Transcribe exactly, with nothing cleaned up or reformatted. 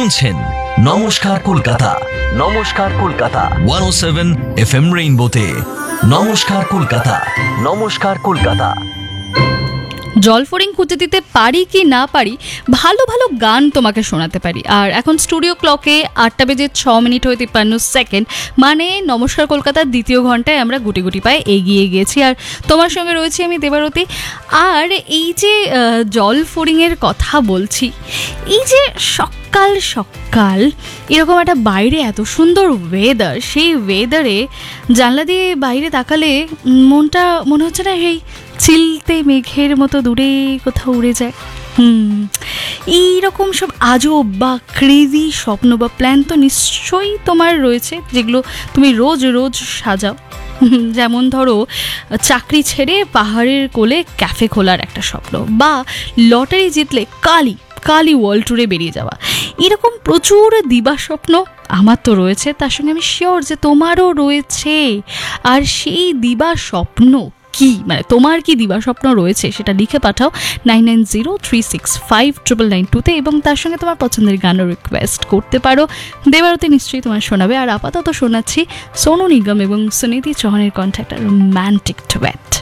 শুনছেন নমস্কার কলকাতা। নমস্কার কলকাতা একশো সাত এফ এম রেইনবোতে। নমস্কার কলকাতা। নমস্কার কলকাতা। জলফড়িং খুঁজে দিতে পারি কি না পারি, ভালো ভালো গান তোমাকে শোনাতে পারি। আর এখন স্টুডিও ক্লকে আটটা বেজে ছ মিনিট হয়ে তিপ্পান্ন সেকেন্ড, মানে নমস্কার কলকাতার দ্বিতীয় ঘন্টায় আমরা গুটি গুটি পায়ে এগিয়ে গিয়েছি। আর তোমার সঙ্গে রয়েছি আমি দেবারতী। আর এই যে জলফড়িংয়ের কথা বলছি, এই যে সকাল সকাল এরকম একটা বাইরে এত সুন্দর ওয়েদার, সেই ওয়েদারে জানলা দিয়ে বাইরে তাকালে মনটা মনে হচ্ছে না সেই চিলতে মেঘের মতো দূরে কোথাও উড়ে যায়। হুম এইরকম সব আজব বা ক্রেজি স্বপ্ন বা প্ল্যান তো নিশ্চয়ই তোমার রয়েছে, যেগুলো তুমি রোজ রোজ সাজাও। যেমন ধরো চাকরি ছেড়ে পাহাড়ের কোলে ক্যাফে খোলার একটা স্বপ্ন, বা লটারি জিতলে কালি কালি ওয়ার্ল্ড ট্যুরে বেরিয়ে যাওয়া। এরকম প্রচুর দিবা স্বপ্ন আমার তো রয়েছে, তার সঙ্গে আমি শিওর যে তোমারও রয়েছে। আর সেই দিবা স্বপ্ন কি, মানে তোমার কি দিবা স্বপ্ন রয়েছে সেটা লিখে পাঠাও nine nine zero three six five triple nine টুতে, এবং তার সঙ্গে তোমার পছন্দের গানও রিকোয়েস্ট করতে পারো। দেবারতী নিশ্চয়ই তোমার শোনাবে। আর আপাতত শোনাচ্ছি সোনু নিগম এবং সুনিধি চৌহানের কণ্ঠে একটা রোম্যান্টিক ডুয়েট।